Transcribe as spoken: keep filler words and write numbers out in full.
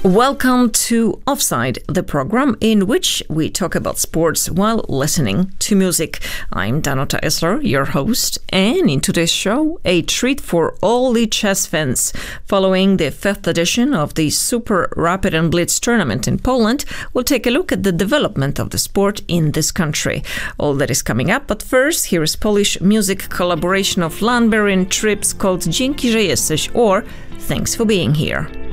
Welcome to Offside, the program in which we talk about sports while listening to music. I'm Danuta Esler, your host, and in today's show, a treat for all the chess fans. Following the fifth edition of the Super Rapid and Blitz tournament in Poland, we'll take a look at the development of the sport in this country. All that is coming up, but first, here is Polish music collaboration of Landberry and Trips called Dzięki, że jesteś, or Thanks for being here.